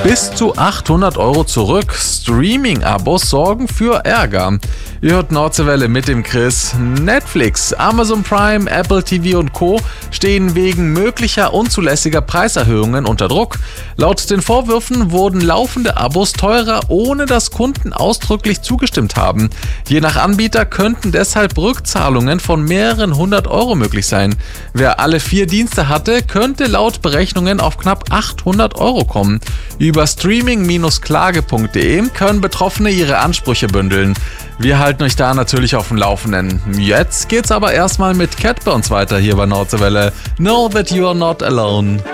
Bis zu 800 € zurück. Streaming-Abos sorgen für Ärger. Ihr hört Nordseewelle mit dem Chris. Netflix, Amazon Prime, Apple TV und Co. stehen wegen möglicher unzulässiger Preiserhöhungen unter Druck. Laut den Vorwürfen wurden laufende Abos teurer, ohne dass Kunden ausdrücklich zugestimmt haben. Je nach Anbieter könnten deshalb Rückzahlungen von mehreren 100 € möglich sein. Wer alle 4 Dienste hatte, könnte laut Berechnungen auf knapp 800 € kommen. Über streaming-klage.de können Betroffene ihre Ansprüche bündeln. Wir halten euch da natürlich auf dem Laufenden. Jetzt geht's aber erstmal mit Cat Burns weiter hier bei Nordseewelle. Know that you are not alone.